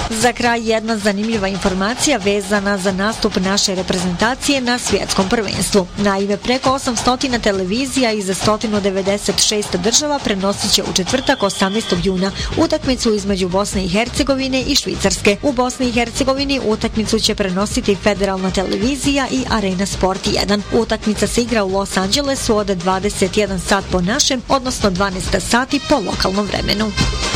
Za kraj jedna zanimljiva informacija vezana za nastup naše reprezentacije na svjetskom prvenstvu. Naime, preko 800 televizija iz 196 država prenosit će u četvrtak 18. juna utakmicu između Bosne i Hercegovine i Švicarske. U Bosni i Hercegovini utakmicu će prenositi Federalna televizija i Arena Sport 1. Utakmica se igra u Los Angelesu od 21 sat po našem, odnosno 12 sati po lokalnom vremenu.